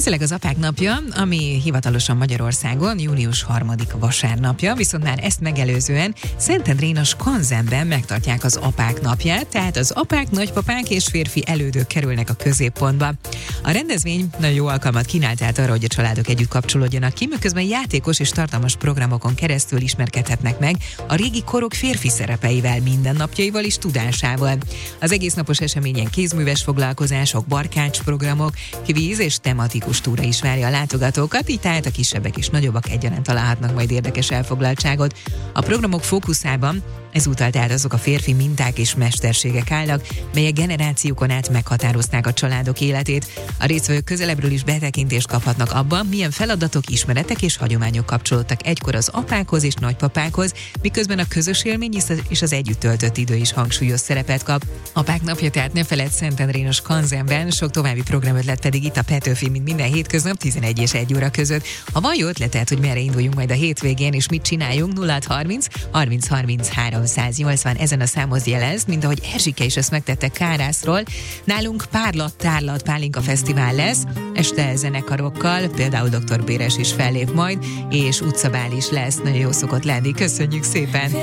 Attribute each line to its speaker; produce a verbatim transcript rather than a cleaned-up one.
Speaker 1: Köszönjük az apák napja, ami hivatalosan Magyarországon június harmadika vasárnapja, viszont már ezt megelőzően Szentendrén a Skanzenben megtartják az apák napját, tehát az apák, nagypapák és férfi elődök kerülnek a középpontba. A rendezvény nagyon jó alkalmat kínált tehát arra, hogy a családok együtt kapcsolódjanak ki, miközben játékos és tartalmas programokon keresztül ismerkedhetnek meg a régi korok férfi szerepeivel, mindennapjaival és tudásával. Az egész napos eseményen kézműves foglalkozások, barkács programok, kvíz és tematikus túra is várja a látogatókat, így tehát a kisebbek és nagyobbak egyaránt találhatnak majd érdekes elfoglaltságot. A programok fókuszában ezúttal tehát azok a férfi minták és mesterségek állnak, melyek generációkon át meghatározták a családok életét. A résztvevők közelebbről is betekintést kaphatnak abban, milyen feladatok, ismeretek és hagyományok kapcsolódtak egykor az apákhoz és nagypapákhoz, miközben a közös élmény és az együtt töltött idő is hangsúlyos szerepet kap. Apák napja tehát ne feledd Szentendrén a Skanzenben, sok további programötlet pedig itt a Petőfi, mint minden hétköznap tizenegy és egy óra között. Ha van jó ötleted, hogy merre induljunk majd a hétvégén és mit csináljunk, nulla harminc harminc harminc háromszáznyolcvan ezen a számhoz jelezd, mint ahogy Erzsike is ezt megtette Kárászról. Nálunk Párlat, Tárlat, Pálinka Fesztivál lesz, este zenekarokkal, például doktor Béres is fellép majd, és utcabál is lesz, nagyon jó szokott lenni. Köszönjük szépen!